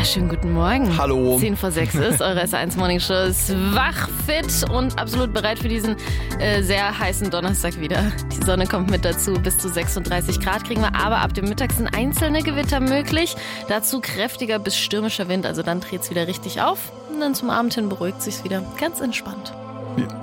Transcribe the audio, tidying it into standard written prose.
Ja, schönen guten Morgen. Hallo. 10 vor 6 ist eure S1 Morning Show ist wach, fit und absolut bereit für diesen sehr heißen Donnerstag wieder. Die Sonne kommt mit dazu, bis zu 36 Grad kriegen wir, aber ab dem Mittag sind einzelne Gewitter möglich. Dazu kräftiger bis stürmischer Wind, also dann dreht es wieder richtig auf und dann zum Abend hin beruhigt sich's wieder. Ganz entspannt. Ja.